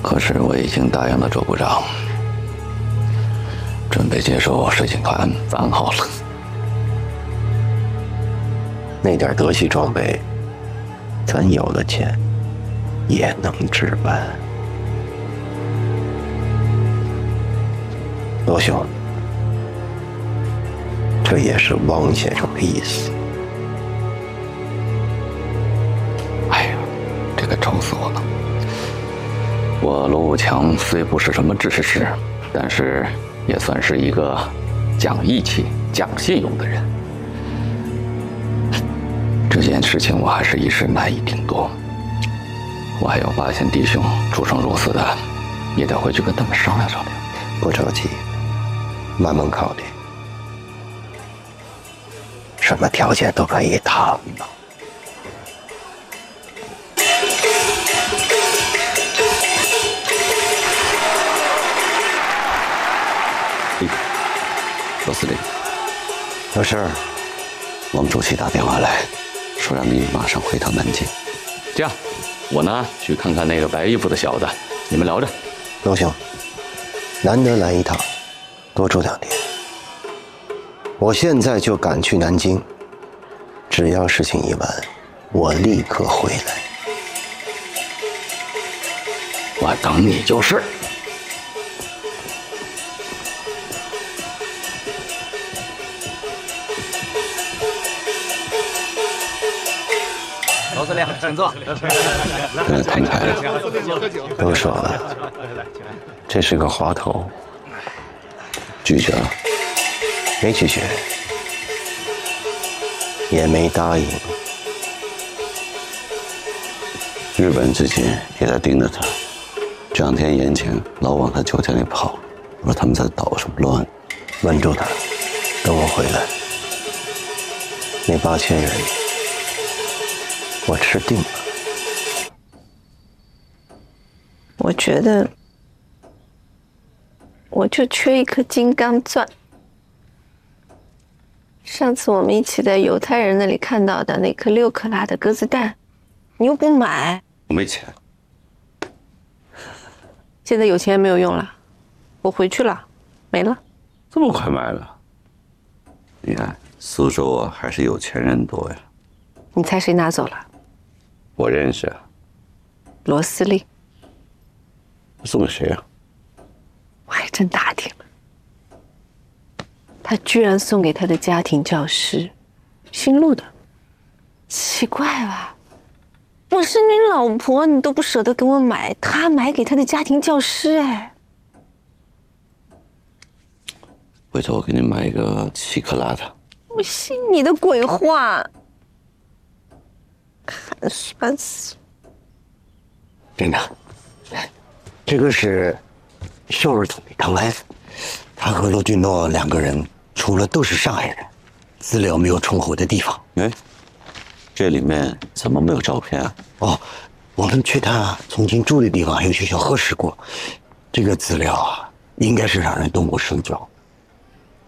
可是我已经答应了周部长，准备接受摄影团番号了。 那点德系装备，咱有了钱也能置办。罗兄，这也是汪先生的意思。 哎呀，这个愁死我了！我罗武强虽不是什么知识，但是也算是一个讲义气、讲信用的人。这件事情我还是一时难以定夺，我还有8线弟兄出生入死的，也得回去跟他们商量商量。 不着急，慢慢考虑，什么条件都可以谈的。 罗司令， 有事儿？ 我们主席打电话来，说让你马上回趟南京。这样，我呢去看看那个白衣服的小子，你们聊着。 罗兄，难得来一趟，多住2天。我现在就赶去南京，只要事情一完，我立刻回来。 我等你就是。 罗司令，请坐。 跟他摊牌了。 都说了，这是个滑头。 拒绝了。 没拒绝，也没答应。 日本最近也在盯着他，这2天眼前老往他酒店里跑，我说他们在捣什么乱？ 稳住他，等我回来。那8000人，我吃定了。 我觉得，我就缺一颗金刚钻。上次我们一起在犹太人那里看到的那颗6克拉的鸽子蛋，你又不买。 我没钱。 现在有钱也没有用了，我回去了，没了。 这么快买了？你看苏州啊，还是有钱人多呀。 你猜谁拿走了？ 我认识啊。 罗司令。 送给谁啊？ 我还真打听了。他居然送给他的家庭教师，新路的。奇怪吧？我是你老婆，你都不舍得给我买，他买给他的家庭教师，哎。 回头我给你买一个7克拉的。 我信你的鬼话，寒酸死。 真的，这个是秀儿总的档案，他和罗俊诺2个人除了都是上海人，资料没有重合的地方。 哎，这里面怎么没有照片啊？ 哦，我们去他曾经住的地方还有学校核实过，这个资料啊，应该是让人动过手脚。